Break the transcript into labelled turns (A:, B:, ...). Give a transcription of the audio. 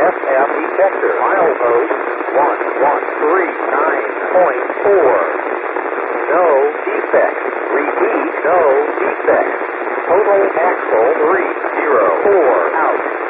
A: FF detector. Milepost 1139.4. No defect. Repeat, no defect. Total axle 304 out.